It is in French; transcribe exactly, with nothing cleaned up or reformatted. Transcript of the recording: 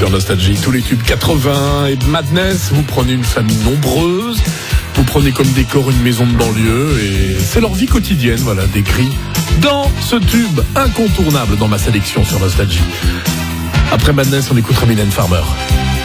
sur Nostalgie. Tous les tubes quatre-vingts et Madness. Vous prenez une famille nombreuse, vous prenez comme décor une maison de banlieue et c'est leur vie quotidienne, voilà, décrit dans ce tube incontournable dans ma sélection sur Nostalgie. Après Madness, on écoutera Mylène Farmer.